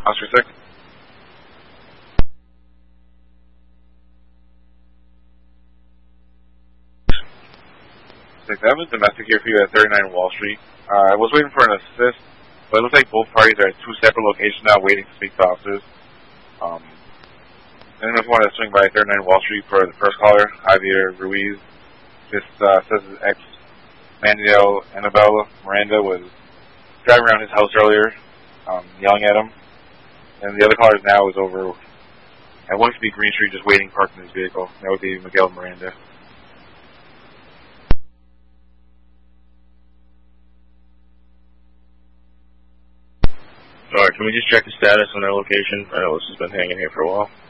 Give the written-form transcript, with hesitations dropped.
Oscar 6. 6-7, domestic here for you at 39 Wall Street. I was waiting for an assist, but it looks like both parties are at two separate locations now waiting to speak to officers. Anyone who wanted to swing by 39 Wall Street for the first caller, Javier Ruiz, just says his ex, Manuel Annabelle Miranda, was driving around his house earlier, yelling at him. And the other caller now is over at 150 Green Street just waiting parked in his vehicle. That would be Miguel Miranda. Alright, can we just check the status on their location? I know this has been hanging here for a while.